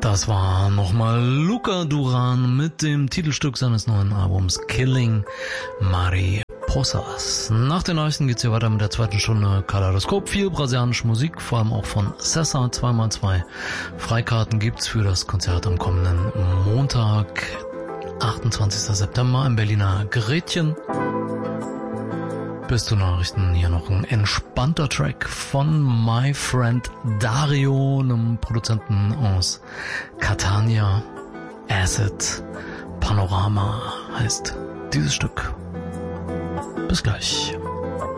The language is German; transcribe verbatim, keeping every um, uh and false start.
Das war nochmal Luca Duran mit dem Titelstück seines neuen Albums Killing Mariposas. Nach den Nachrichten geht's hier weiter mit der zweiten Stunde Kaleidoskop. Viel brasilianische Musik, vor allem auch von Sessa. zwei mal zwei Freikarten gibt's für das Konzert am kommenden Montag, achtundzwanzigsten September im Berliner Gretchen. Bis zu Nachrichten hier noch ein entspannter Track von My Friend Dario, einem Produzenten aus Catania. Acid Panorama heißt dieses Stück. Bis gleich.